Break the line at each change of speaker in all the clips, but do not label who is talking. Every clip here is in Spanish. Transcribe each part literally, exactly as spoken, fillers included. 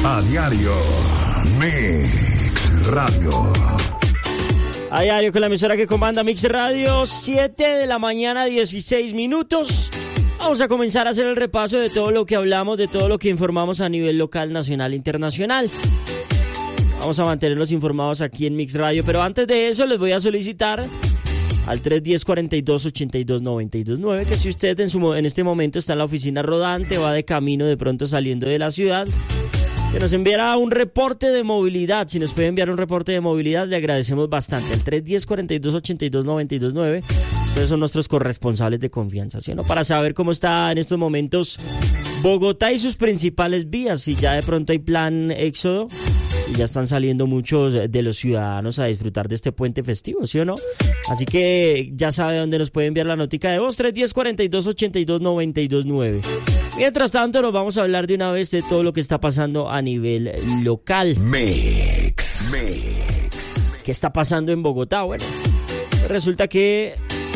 A diario, Mix Radio.
A diario con la emisora que comanda Mix Radio, siete de la mañana, dieciséis minutos. Vamos a comenzar a hacer el repaso de todo lo que hablamos, de todo lo que informamos a nivel local, nacional e internacional. Vamos a mantenerlos informados aquí en Mix Radio, pero antes de eso les voy a solicitar al tres uno cero, cuarenta y dos, ochenta y dos, noventa y dos nueve que si usted en, su, en este momento está en la oficina rodante, va de camino de pronto saliendo de la ciudad, que nos enviara un reporte de movilidad. Si nos puede enviar un reporte de movilidad, le agradecemos bastante. El tres uno cero, cuarenta y dos, ochenta y dos, noventa y dos nueve. Ustedes son nuestros corresponsables de confianza, ¿sí o no? Para saber cómo está en estos momentos Bogotá y sus principales vías. Si ya de pronto hay plan éxodo y ya están saliendo muchos de los ciudadanos a disfrutar de este puente festivo, ¿sí o no? Así que ya sabe dónde nos puede enviar la notica de voz, tres uno cero, cuarenta y dos, ochenta y dos, noventa y dos nueve. Mientras tanto, nos vamos a hablar de una vez de todo lo que está pasando a nivel local.
Mix, Mix.
¿Qué está pasando en Bogotá? Bueno, resulta que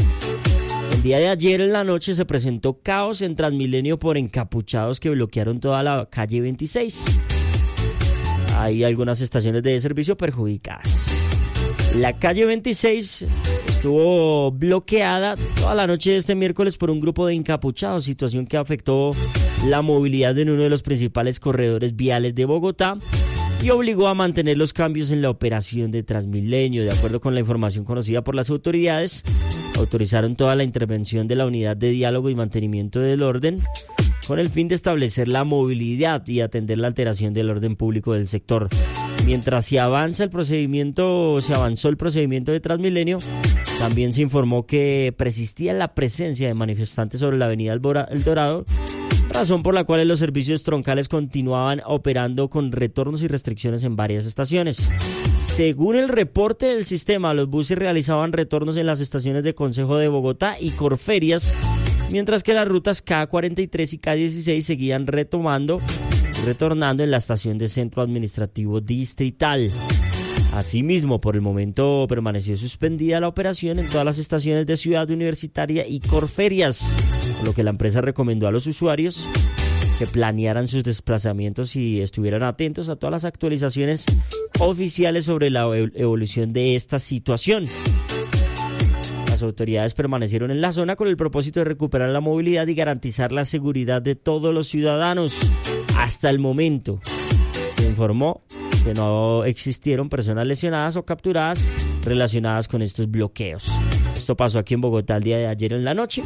el día de ayer en la noche se presentó caos en Transmilenio por encapuchados que bloquearon toda la calle veintiséis. Hay algunas estaciones de servicio perjudicadas. La calle veintiséis estuvo bloqueada toda la noche de este miércoles por un grupo de encapuchados, situación que afectó la movilidad en uno de los principales corredores viales de Bogotá y obligó a mantener los cambios en la operación de Transmilenio. De acuerdo con la información conocida por las autoridades, autorizaron toda la intervención de la Unidad de Diálogo y Mantenimiento del Orden con el fin de establecer la movilidad y atender la alteración del orden público del sector. Mientras se avanza el procedimiento, se avanzó el procedimiento de Transmilenio, también se informó que persistía la presencia de manifestantes sobre la avenida El Dorado, razón por la cual los servicios troncales continuaban operando con retornos y restricciones en varias estaciones. Según el reporte del sistema, los buses realizaban retornos en las estaciones de Concejo de Bogotá y Corferias, mientras que las rutas K cuarenta y tres y K dieciséis seguían retomando y retornando en la estación de Centro Administrativo Distrital. Asimismo, por el momento permaneció suspendida la operación en todas las estaciones de Ciudad Universitaria y Corferias, por lo que la empresa recomendó a los usuarios que planearan sus desplazamientos y estuvieran atentos a todas las actualizaciones oficiales sobre la evolución de esta situación. Las autoridades permanecieron en la zona con el propósito de recuperar la movilidad y garantizar la seguridad de todos los ciudadanos. Hasta el momento se informó que no existieron personas lesionadas o capturadas relacionadas con estos bloqueos. Esto pasó aquí en Bogotá el día de ayer en la noche.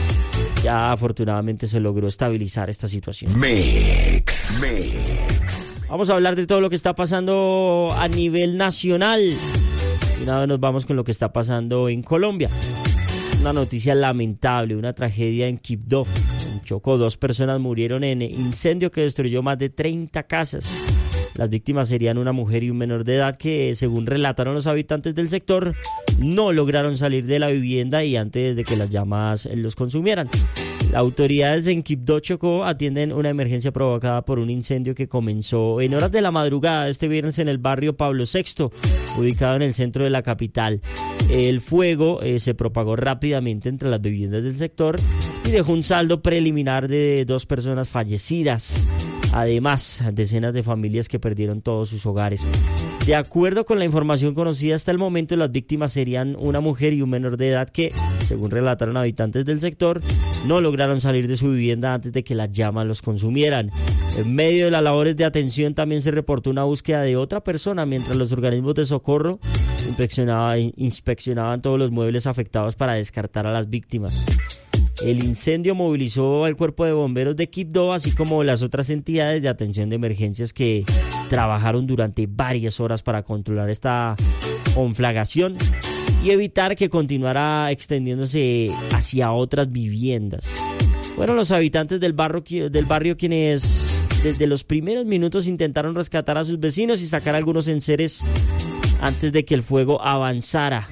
Ya afortunadamente se logró estabilizar esta situación.
Mix, Mix.
Vamos a hablar de todo lo que está pasando a nivel nacional. Y una vez nos vamos con lo que está pasando en Colombia. Una noticia lamentable, una tragedia en Quibdó. En Chocó, dos personas murieron en incendio que destruyó más de treinta casas. Las víctimas serían una mujer y un menor de edad que, según relataron los habitantes del sector, no lograron salir de la vivienda y antes de que las llamas los consumieran. Las autoridades en Quibdó, Chocó, atienden una emergencia provocada por un incendio que comenzó en horas de la madrugada este viernes en el barrio Pablo sexto, ubicado en el centro de la capital. El fuego eh, se propagó rápidamente entre las viviendas del sector y dejó un saldo preliminar de dos personas fallecidas. Además, decenas de familias que perdieron todos sus hogares. De acuerdo con la información conocida hasta el momento, las víctimas serían una mujer y un menor de edad que, según relataron habitantes del sector, no lograron salir de su vivienda antes de que las llamas los consumieran. En medio de las labores de atención también se reportó una búsqueda de otra persona mientras los organismos de socorro inspeccionaban, inspeccionaban todos los muebles afectados para descartar a las víctimas. El incendio movilizó al cuerpo de bomberos de Quibdó, así como las otras entidades de atención de emergencias que trabajaron durante varias horas para controlar esta conflagración y evitar que continuara extendiéndose hacia otras viviendas. Fueron los habitantes del barrio, del barrio quienes desde los primeros minutos intentaron rescatar a sus vecinos y sacar algunos enseres antes de que el fuego avanzara.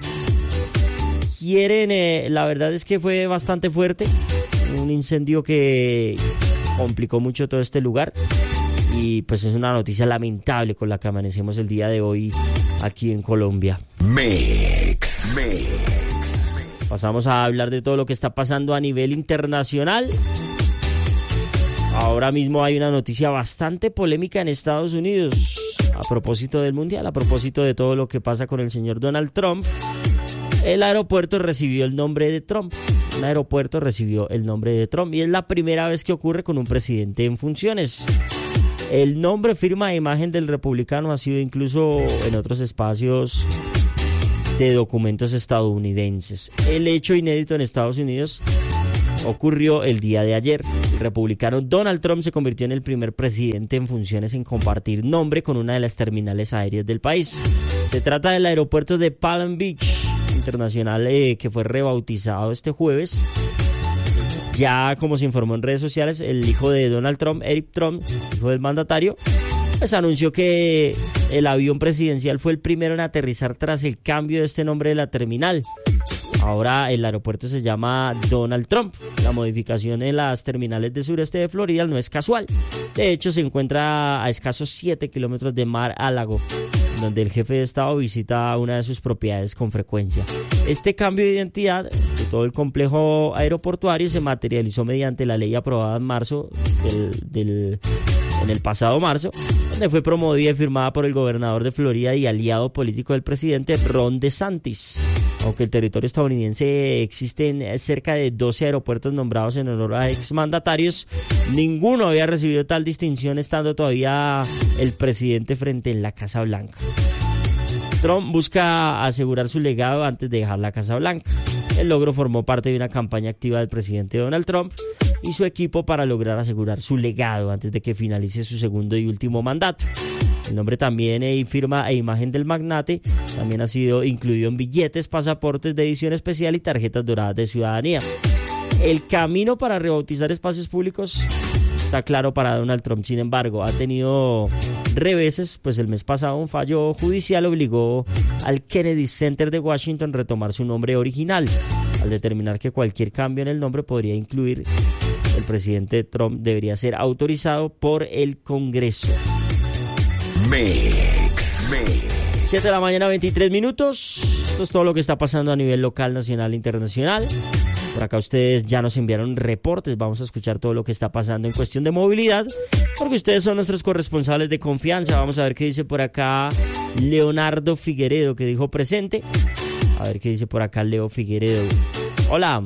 Quieren, eh, la verdad es que fue bastante fuerte, un incendio que complicó mucho todo este lugar y pues es una noticia lamentable con la que amanecemos el día de hoy aquí en Colombia.
Mix, Mix.
Pasamos a hablar de todo lo que está pasando a nivel internacional. Ahora mismo hay una noticia bastante polémica en Estados Unidos a propósito del Mundial, a propósito de todo lo que pasa con el señor Donald Trump. El aeropuerto recibió el nombre de Trump. Un aeropuerto recibió el nombre de Trump y es la primera vez que ocurre con un presidente en funciones. El nombre, firma e imagen del republicano ha sido incluso en otros espacios de documentos estadounidenses. El hecho inédito en Estados Unidos ocurrió el día de ayer. El republicano Donald Trump se convirtió en el primer presidente en funciones en compartir nombre con una de las terminales aéreas del país. Se trata del aeropuerto de Palm Beach Internacional, eh, que fue rebautizado este jueves. Ya, como se informó en redes sociales, el hijo de Donald Trump, Eric Trump, hijo del mandatario, pues anunció que el avión presidencial fue el primero en aterrizar tras el cambio de este nombre de la terminal. Ahora el aeropuerto se llama Donald Trump. La modificación en las terminales del sureste de Florida no es casual. De hecho, se encuentra a escasos siete kilómetros de Mar-a-Lago, donde el jefe de Estado visita una de sus propiedades con frecuencia. Este cambio de identidad de todo el complejo aeroportuario se materializó mediante la ley aprobada en marzo del, del, en el pasado marzo, donde fue promovida y firmada por el gobernador de Florida y aliado político del presidente Ron DeSantis. Aunque el territorio estadounidense existen cerca de doce aeropuertos nombrados en honor a exmandatarios, ninguno había recibido tal distinción estando todavía el presidente frente en la Casa Blanca. Trump busca asegurar su legado antes de dejar la Casa Blanca. El logro formó parte de una campaña activa del presidente Donald Trump y su equipo para lograr asegurar su legado antes de que finalice su segundo y último mandato. El nombre también y firma e imagen del magnate también ha sido incluido en billetes, pasaportes de edición especial y tarjetas doradas de ciudadanía. El camino para rebautizar espacios públicos está claro para Donald Trump. Sin embargo, ha tenido reveses, pues el mes pasado un fallo judicial obligó al Kennedy Center de Washington a retomar su nombre original, al determinar que cualquier cambio en el nombre podría incluir el presidente Trump debería ser autorizado por el Congreso.
Mix, mix.
siete de la mañana, veintitrés minutos. Esto es todo lo que está pasando a nivel local, nacional e internacional. Por acá ustedes ya nos enviaron reportes. Vamos a escuchar todo lo que está pasando en cuestión de movilidad, porque ustedes son nuestros corresponsales de confianza. Vamos a ver qué dice por acá Leonardo Figueredo, que dijo presente. A ver qué dice por acá Leo Figueredo. Hola.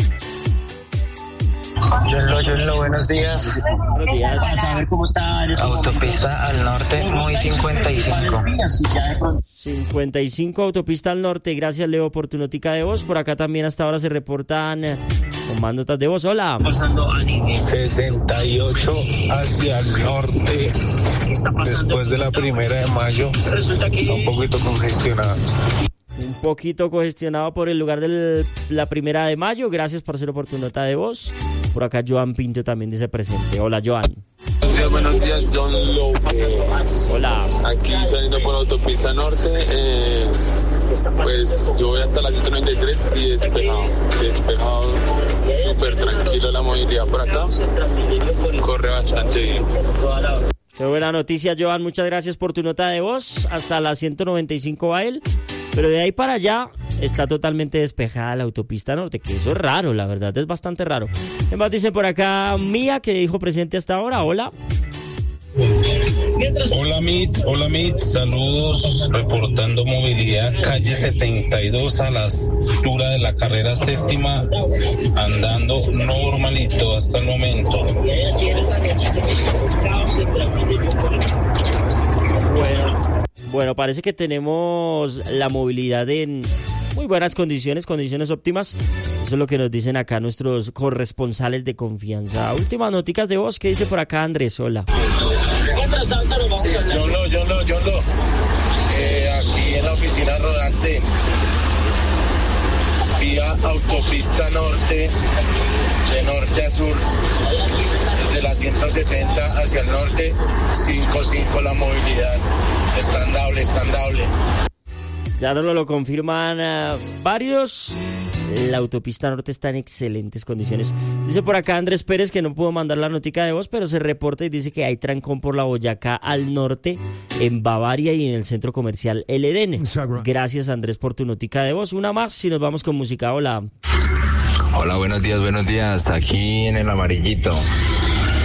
Yolo, Yolo, buenos días.
Buenos días.
Autopista al norte, muy cincuenta y cinco.
cincuenta y cinco, autopista al norte. Gracias, Leo, por tu notica de voz. Por acá también hasta ahora se reportan eh, con más notas de voz. Hola.
sesenta y ocho hacia el norte, después de la primera de mayo, está un poquito congestionado.
Un poquito congestionado por el lugar de la primera de mayo. Gracias, parcero, por tu nota de voz. Por acá Joan Pinto también dice presente. Hola, Joan.
Buenos días, buenos días, John López.
Hola.
Aquí saliendo por la autopista norte, eh, pues yo voy hasta la ciento noventa y tres y despejado, despejado, súper tranquilo la movilidad por acá, corre bastante bien.
Qué buena noticia, Joan, muchas gracias por tu nota de voz. Hasta la ciento noventa y cinco va él, pero de ahí para allá está totalmente despejada la autopista norte, que eso es raro, la verdad es bastante raro. ¿Qué más dicen por acá? Mía, que dijo presente hasta ahora. Hola.
Hola Mitz, hola Mitz, saludos, reportando movilidad, calle setenta y dos a la altura de la carrera séptima, andando normalito hasta el momento.
Bueno, bueno, parece que tenemos la movilidad en muy buenas condiciones, condiciones óptimas. Eso es lo que nos dicen acá nuestros corresponsales de confianza. Últimas noticas de voz, ¿qué dice por acá Andrés? Hola.
Yolo, Yolo, Yolo, eh, aquí en la oficina rodante, vía autopista norte, de norte a sur, desde la ciento setenta hacia el norte, cinco cinco la movilidad, estandable, estandable.
Ya nos lo confirman uh, varios. La autopista norte está en excelentes condiciones. Dice por acá Andrés Pérez que no pudo mandar la notica de voz, pero se reporta y dice que hay trancón por la Boyacá al norte, en Bavaria y en el centro comercial El Edén. Gracias, Andrés, por tu notica de voz. Una más y nos vamos con música. Hola.
Hola, buenos días, buenos días. Aquí en el amarillito.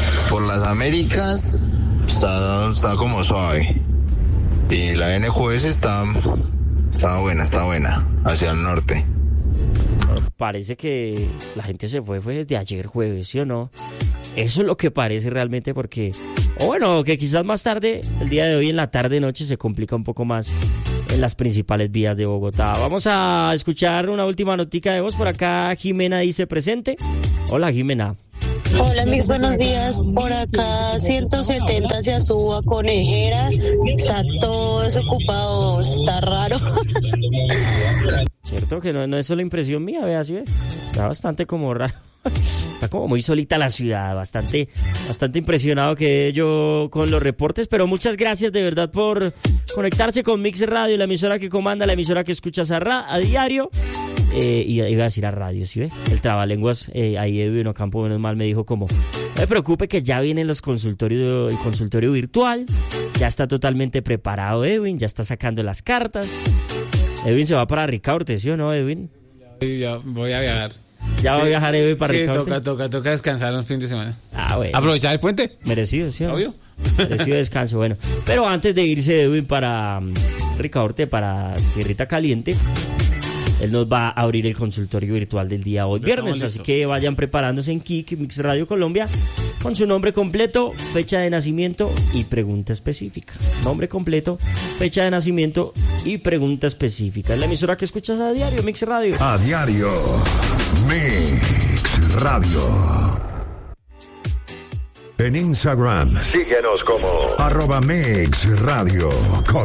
las Américas está, está como suave. Y la N Q S está, está buena, está buena, hacia el norte.
Parece que la gente se fue, fue desde ayer jueves, ¿sí o no? Eso es lo que parece realmente porque... O bueno, que quizás más tarde, el día de hoy en la tarde-noche se complica un poco más en las principales vías de Bogotá. Vamos a escuchar una última notica de voz. Por acá Jimena dice presente. Hola Jimena.
Hola, mis buenos días. Por acá ciento setenta hacia Suba, Conejera. Está todo desocupado, está raro.
Cierto que no, no es solo impresión mía, vea, ¿sí ve? Está bastante como raro. Está como muy solita la ciudad, bastante, bastante impresionado que yo con los reportes, pero muchas gracias de verdad por conectarse con Mix Radio, la emisora que comanda, la emisora que escuchas a, ra- a diario. Eh, y iba a decir a radio, ¿sí ve? El trabalenguas, eh, ahí Edwin Ocampo, menos mal, me dijo como, no me preocupe que ya vienen los consultorios, el consultorio virtual, ya está totalmente preparado Edwin, ya está sacando las cartas. Edwin se va para Ricaurte, ¿sí o no, Edwin?
Sí, ya voy a viajar.
¿Ya
sí,
va a viajar Edwin para
sí,
Ricaurte?
toca, toca, toca descansar un fin de semana.
Ah, bueno.
Aprovechar el puente.
Merecido, ¿sí o no?
Obvio.
Merecido descanso, bueno. Pero antes de irse Edwin para um, Ricaurte, para Tierrita Caliente, él nos va a abrir el consultorio virtual del día hoy, viernes, así que vayan preparándose en Kik, Mix Radio Colombia, con su nombre completo, fecha de nacimiento y pregunta específica. Nombre completo, fecha de nacimiento y pregunta específica. Es la emisora que escuchas a diario, Mix Radio.
A diario, Mix Radio. En Instagram, síguenos como arroba Mix Radio Colombia.